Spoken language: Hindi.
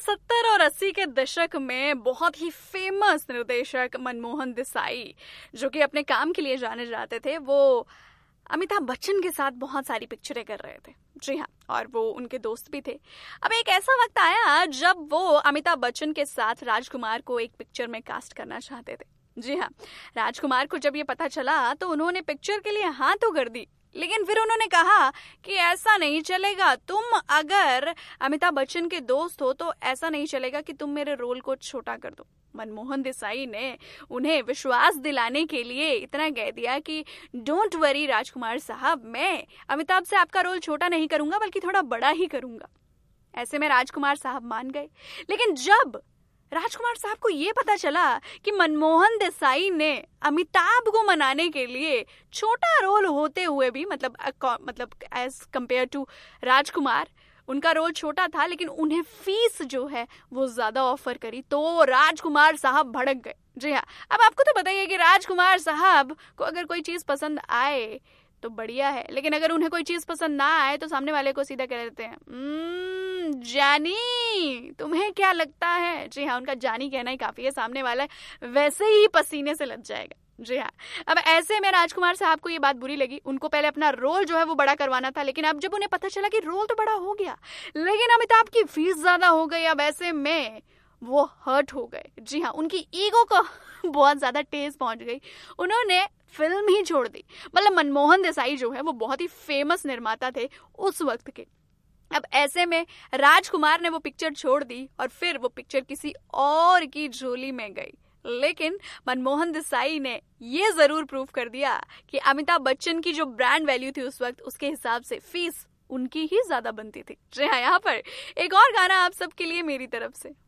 70 और 80 के दशक में बहुत ही फेमस निर्देशक मनमोहन देसाई, जो कि अपने काम के लिए जाने जाते थे, वो अमिताभ बच्चन के साथ बहुत सारी पिक्चरें कर रहे थे। जी हाँ, और वो उनके दोस्त भी थे। अब एक ऐसा वक्त आया जब वो अमिताभ बच्चन के साथ राजकुमार को एक पिक्चर में कास्ट करना चाहते थे। जी हाँ, राजकुमार को जब ये पता चला तो उन्होंने पिक्चर के लिए हाँ तो कर दी, लेकिन फिर उन्होंने कहा कि ऐसा नहीं चलेगा, तुम अगर अमिताभ बच्चन के दोस्त हो तो ऐसा नहीं चलेगा कि तुम मेरे रोल को छोटा कर दो। मनमोहन देसाई ने उन्हें विश्वास दिलाने के लिए इतना कह दिया कि डोंट वरी राजकुमार साहब, मैं अमिताभ से आपका रोल छोटा नहीं करूंगा बल्कि थोड़ा बड़ा ही करूंगा। ऐसे में राजकुमार साहब मान गए। लेकिन जब राजकुमार साहब को ये पता चला कि मनमोहन देसाई ने अमिताभ को मनाने के लिए छोटा रोल होते हुए भी मतलब एज कंपेयर टू राजकुमार उनका रोल छोटा था, लेकिन उन्हें फीस जो है वो ज्यादा ऑफर करी, तो राजकुमार साहब भड़क गए। जी हाँ, अब आपको तो बताइए कि राजकुमार साहब को अगर कोई चीज पसंद आए तो बढ़िया है, लेकिन अगर उन्हें कोई चीज पसंद ना आए तो सामने वाले को सीधा कह देते हैं जानी तुम्हें क्या लगता है। जी हाँ, उनका जानी कहना ही काफी है, सामने वाला वैसे ही पसीने से लग जाएगा। जी हाँ, अब ऐसे में राजकुमार साहब को ये बात बुरी लगी। उनको पहले अपना रोल जो है वो बड़ा करवाना था, लेकिन अब जब उन्हें पता चला कि रोल तो बड़ा हो गया लेकिन अमिताभ की फीस ज्यादा हो गई, अब ऐसे में वो हर्ट हो गए। जी हाँ, उनकी ईगो को बहुत ज्यादा ठेस पहुंच गई, उन्होंने फिल्म ही छोड़ दी। मतलब मनमोहन देसाई जो है वो बहुत ही फेमस निर्माता थे उस वक्त के। अब ऐसे में राजकुमार ने वो पिक्चर छोड़ दी और फिर वो पिक्चर किसी और की झोली में गई। लेकिन मनमोहन देसाई ने ये जरूर प्रूव कर दिया कि अमिताभ बच्चन की जो ब्रांड वैल्यू थी उस वक्त, उसके हिसाब से फीस उनकी ही ज्यादा बनती थी। जी हाँ, यहाँ पर एक और गाना आप सबके लिए मेरी तरफ से।